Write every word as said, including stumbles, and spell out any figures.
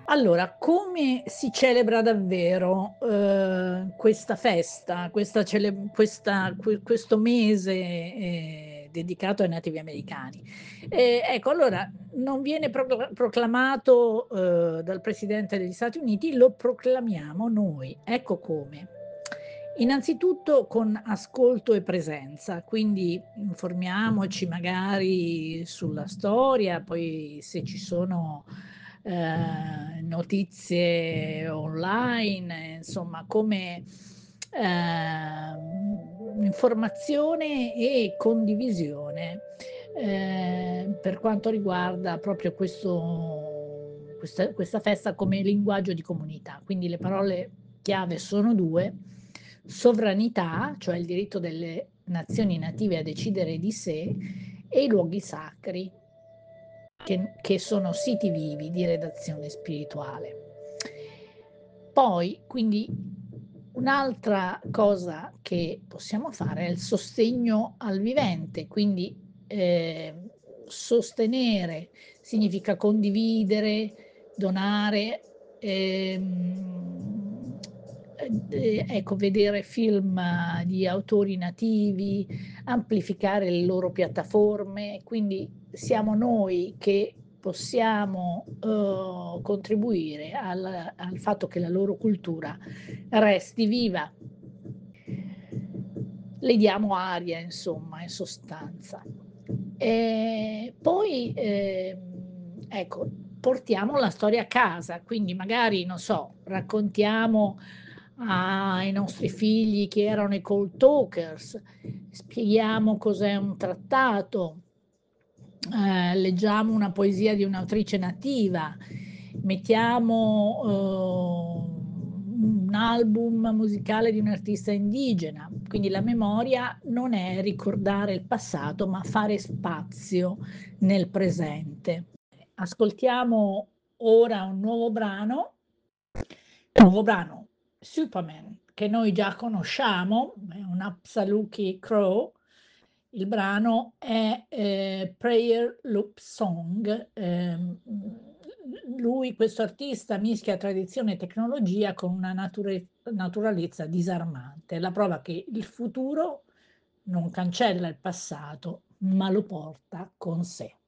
Allora, come si celebra davvero, uhm, questa festa, questa cele questa que questo mese, ehm, dedicato ai nativi americani? Ehm, ecco, allora non viene procla proclamato, uhm, dal presidente degli Stati Uniti, lo proclamiamo noi. Ecco come: innanzitutto con ascolto e presenza, quindi informiamoci magari sulla storia, poi se ci sono, ehm, notizie online, insomma come, ehm, informazione e condivisione, ehm, per quanto riguarda proprio questo questa questa festa come linguaggio di comunità. Quindi le parole chiave sono due: sovranità, cioè il diritto delle nazioni native a decidere di sé, e i luoghi sacri, che che sono siti vivi di redazione spirituale. Poi, quindi un'altra cosa che possiamo fare è il sostegno al vivente, quindi, ehm, sostenere significa condividere, donare, ehm, ed e ecco, vedere film di autori nativi, amplificare le loro piattaforme, quindi siamo noi che possiamo, uhm, contribuire al al fatto che la loro cultura resti viva. Le diamo aria insomma, in sostanza. Ehm, poi, ehm, ecco, portiamo la storia a casa, quindi magari, non so, raccontiamo ai nostri figli chi erano i Code Talkers, spieghiamo cos'è un trattato, ehm, leggiamo una poesia di un'autrice nativa, mettiamo, uhm, un album musicale di un artista indigena. Quindi la memoria non è ricordare il passato, ma fare spazio nel presente. Ascoltiamo ora un nuovo brano nuovo brano, Superman, che noi già conosciamo, è un Apsaluki Crow. Il brano è, ehm, Prayer Loop Song. Ehm, mhmm, l lui, questo artista, mischia tradizione e tecnologia con una nature naturalezza disarmante. È la prova che il futuro non cancella il passato, ma lo porta con sé.